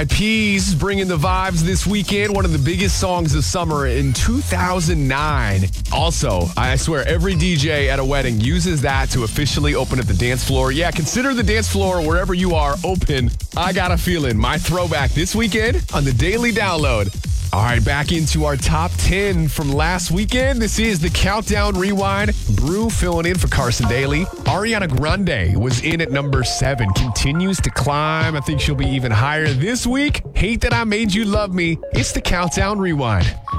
Peas bringing the vibes this weekend. One of the biggest songs of summer in 2009. Also, I swear every DJ at a wedding uses that to officially open up the dance floor. Yeah, consider the dance floor wherever you are open. I got a feeling. My throwback this weekend on the Daily Download. All right, back into our top 10 from last weekend. This is the Countdown Rewind. Brew filling in for Carson Daly. Ariana Grande was in at number 7. Continues to climb. I think she'll be even higher this week. Hate That I Made You Love Me. It's the Countdown Rewind.